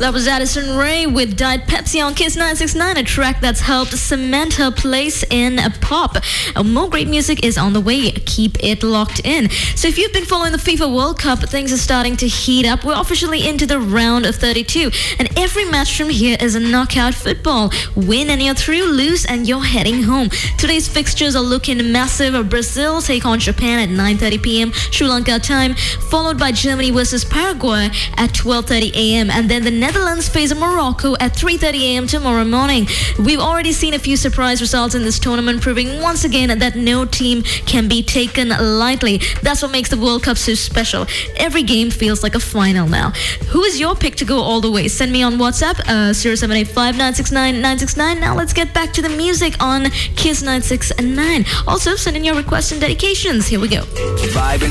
That was Addison Rae with Diet Pepsi on Kiss 969, a track that's helped cement her place in pop. More great music is on the way. Keep it locked in. So if you've been following the FIFA World Cup, things are starting to heat up. We're officially into the round of 32, and every match from here is a knockout football. Win and you're through, lose and you're heading home. Today's fixtures are looking massive. Brazil take on Japan at 9:30 p.m. Sri Lanka time, followed by Germany versus Paraguay at 12:30 a.m. and then the Netherlands face Morocco at 3:30 a.m. tomorrow morning. We've already seen a few surprise results in this tournament, proving once again that no team can be taken lightly. That's what makes the World Cup so special. Every game feels like a final now. Who is your pick to go all the way? Send me on WhatsApp 0785 969 969. Now let's get back to the music on Kiss 969. Also, send in your requests and dedications. Here we go.